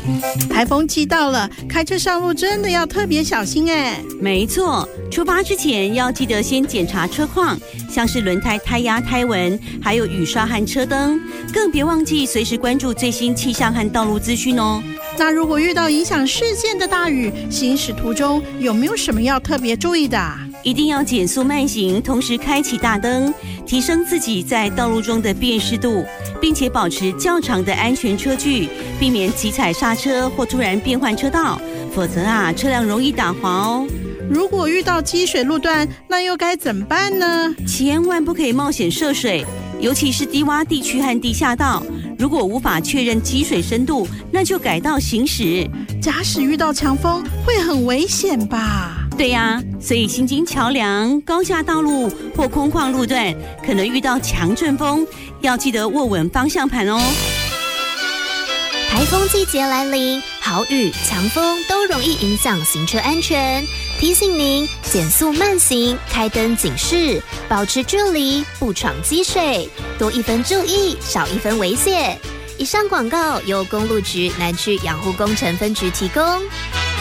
台风季到了，开车上路真的要特别小心哎。 没错，出发之前要记得先检查车况，像是轮胎胎压、胎纹，还有雨刷和车灯，更别忘记随时关注最新气象和道路资讯哦。 那如果遇到影响视线的大雨，行驶途中有没有什么要特别注意的？ 一定要减速慢行，同时开启大灯，提升自己在道路中的辨识度，并且保持较长的安全车距，避免急踩刹车或突然变换车道，否则车辆容易打滑哦。 如果遇到积水路段，那又该怎么办呢？ 千万不可以冒险涉水，尤其是低洼地区和地下道。如果无法确认积水深度，那就改道行驶。 假使遇到强风，会很危险吧？ 对呀，所以行经桥梁、高架道路或空旷路段，可能遇到强阵风，要记得握稳方向盘哦。 台风季节来临，豪雨、强风都容易影响行车安全。提醒您减速慢行，开灯警示，保持距离，不闯积水，多一分注意，少一分危险。以上广告由公路局南区养护工程分局提供。